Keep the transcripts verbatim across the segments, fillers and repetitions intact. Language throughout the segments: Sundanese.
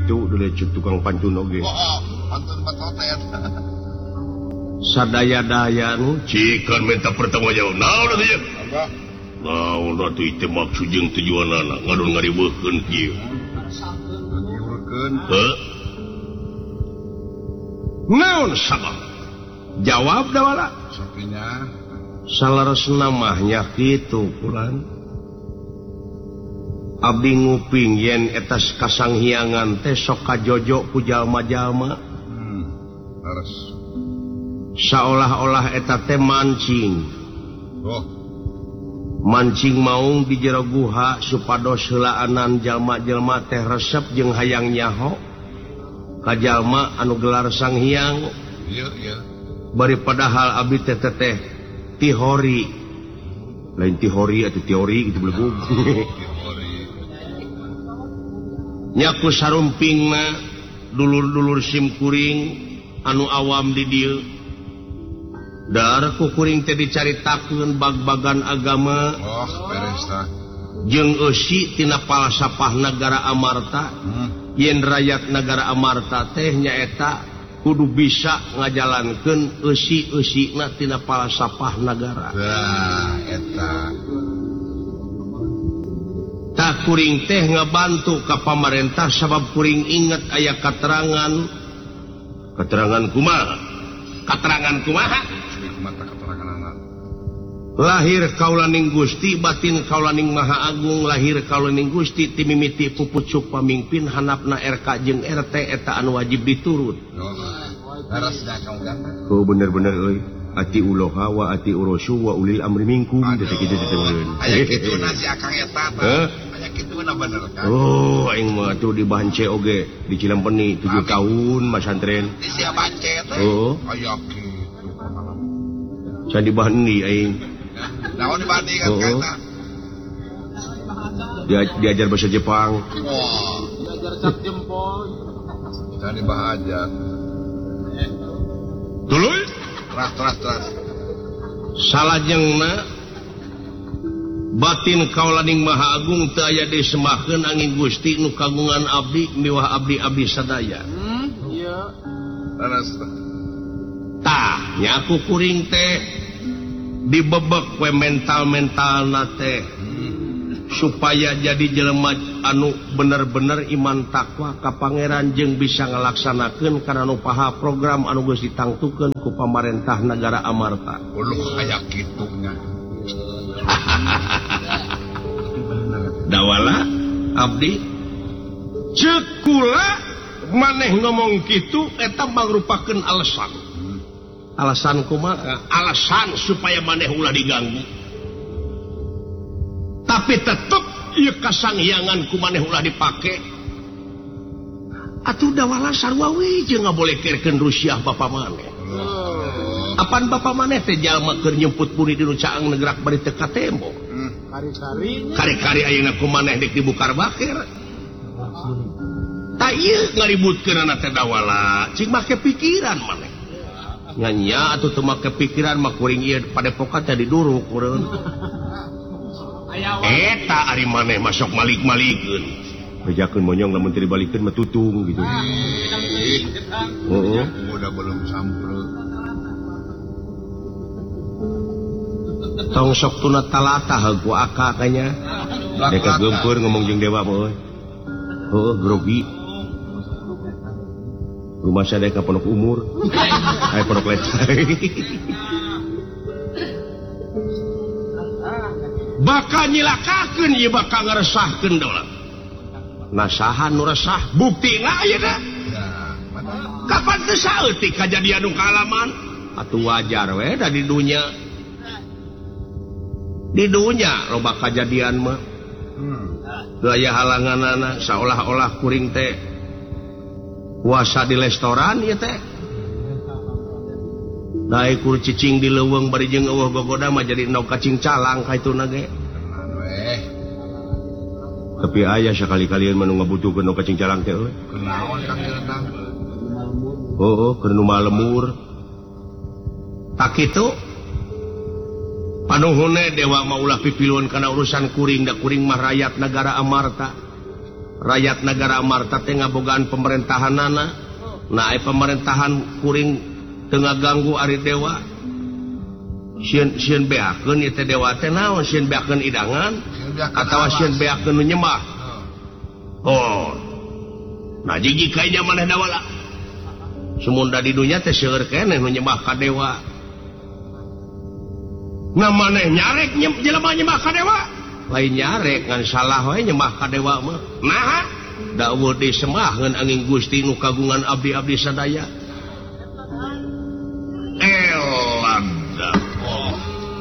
gitu dulu tukang pantun oge. Oh, pantun patotet. Sadaya-daya nu cikan minta pertanggung jawab. Naon atuh? Apa? Naon atuh ieu maksud jeung tujuanana ngadon ngaribeukeun kieu. Ngurkeun. Heuh? naon sabab? Jawab da wala. Sakinya Salaresna mah nya kitu pulan. Abdi nguping yen eta kasanghiangan teh sok kajojo ku jalma-jalma. Hmm. Harus. Saolah-olah eta teh mancing. Oh. Mancing maung di jero guha supados heulaanan jalma-jalma teh resep jeung hayang nyaho ka jalma anu gelar sanghyang. Iya, iya. Bari padahal abdi teh teh tihori. Lain tihori atau teori gitu belegug. Nyaku sarumpingna dulur-dulur simkuring anu awam di dieu. Dar ku kuring teh dicaritakeun bag-bagan agama. Oh, beres tah. Jeung eusi tina palasapah nagara Amarta. Hmm. Yen rakyat nagara Amarta teh nyaeta kudu bisa ngajalankeun eusi-eusina tina palasapah nagara. Dah, eta. Tak kuring teh ngabantu ka pamarentah sabab kuring inget aya katerangan. Katerangan kumaha? Katerangan kumaha? Mata keterangan. Lahir kaulaning Gusti, batin kaulaning Maha Agung. Lahir kaulaning Gusti, timimiti pupucuk pamimpin hanapna R K jeung R T eta anu wajib diturut. Oh, beres dah kamu kan. Oh bener-bener euy. Ati uloha wa ati urosu wa ulil amri minkum. Detik kitu teh meureun. Aya kitu nasi akang eta tah. Aya kitu na bener kan. Oh, aing mah tuh di Bance oge di Cilampeni tujuh tahun masantren. Di sia Bance teh. Oh. Aya kitu. Can di Bandi aing. Naon dibandingkan Oh. kata? Dia diajar bahasa Jepang. Wah, Diajar cap jempol. kita dibahaja. Tuluy Teras, teras, teras. salajengna batin kaulaning Maha Agung teu aya disembahkeun angin Gusti nu kagungan abdi miwah abdi-abdi sadaya. Hmm, iya. Teras. Tah nyaku kuring teh dibebek we mental-mentalna teh supaya jadi jelema anu bener-bener iman takwa ka pangeran jeung bisa ngalaksanakeun kana nu paha program anu geus ditangtukeun ku pamarentah nagara Amarta. Uluh aya kitu nya. Dawala abdi ceuk kula maneh ngomong kitu eta mangrupakeun alasan. Alasan kumaha? Alasan supaya maneh ulah diganggu. Tapi tetep ieu kasanghiangan ku maneh ulah dipake. Atuh dawala sarua we jeung ngabolehkeun Rusia bapa maneh. Apan bapa maneh teh jalma keur nyemput buni di Caang Negrak bari teu ka tembok. Kari-kari. Kari-kari ayeuna ku maneh dik dibukar bakir. Ta ieu ngaributkeun teh dawala, cing make pikiran maneh. Nganya atuh teu make pikiran mah kuring ieu padepokan teh diduruk meureun. Eta ari maneh masuk malik-malikeun. Bejakeun monyong lamun teu dibalikeun mah tutung gitu. Heeh. Udah belum sampreu. Tong sok tuna talatah ku aka kanya. Deka geumpeur ngomong jeung dewa mah euy. Heuh grogi. Rumah sadaya ka pondok umur. Aya pondok letay. Bakal nyilakakeun ieu bakal ngaresahkeun daula. Nasaha nu resah buktina aya da. Kapan teu saeutik kajadian nu kaalaman? Atuh wajar we da di dunya. Di dunya loba kajadian mah. Teu aya halanganana saolah-olah kuring teh puasa di restoran ieu teh. Dae kur cicing di leuweung bari jeung eueuh gogoda mah jadi endog cacing calang kaituna ge. Weh, Tapi aya sakali-kalian manu ngabutuhkeun endog cacing calang teh euy. kunaon kang datang? Oh, keur nu malemur. Tak kitu. Panuhunna dewa mah ulah pipiluan kana urusan kuring da kuring mah rakyat nagara Amarta. rakyat negara Marta teh ngabogaan pemerintahanana. Nah, ai pemerintahan kuring teu ngaganggu ari dewa. Sieun sieun beakeun ieu teh dewa teh naon? Sieun beakeun idangan atawa sieun beakeun nu nyembah? Oh. Nah, jigi kaya maneh dawala. Sumunda di dunya teh seueur keneh nu nyembah ka dewa. Nah, maneh nyarek jelema nyembah ka dewa? Lain nyarek ngan salah wae nyembah ka dewa mah. Nah, dawuh disembahkeun angin Gusti nu kagungan abdi-abdi sadaya. Elada. Oh.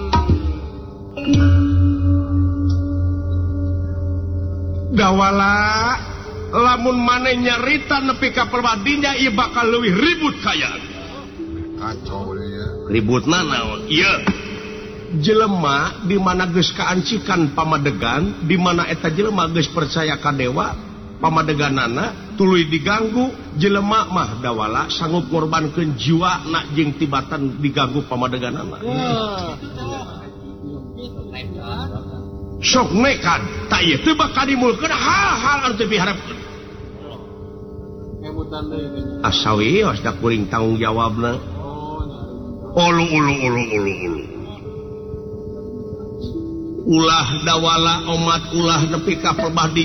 Dawala lamun maneh nyarita nepi ka perbadinya ieu bakal leuwih ribut kayaan. Kacau ya. Ributna naon? Ieu jelema di mana geus kaancikan pamadegan, di mana eta jelema geus percaya ka dewa, pamadeganana tuluy diganggu, jelema mah dawala sanggup ngorbankeun jiwana jeung tibatan diganggu pamadeganana. Sok nekat, tak ieu teu bakal dimulkeun hal-hal anu teu diharapkeun. Asawi os da kuring tanggung jawabna. Ulu ulu ulu ulu ulu. Ulah dawala umat ulah nepi ka perbadi